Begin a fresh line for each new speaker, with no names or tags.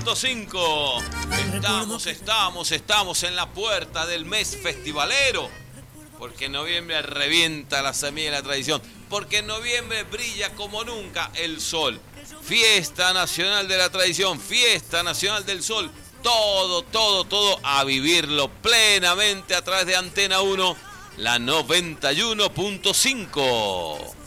91.5. Estamos en la puerta del mes festivalero. Porque en noviembre revienta la semilla de la tradición. Porque en noviembre brilla como nunca el sol. Fiesta Nacional de la Tradición, Fiesta Nacional del Sol. Todo a vivirlo plenamente a través de Antena 1, la 91.5.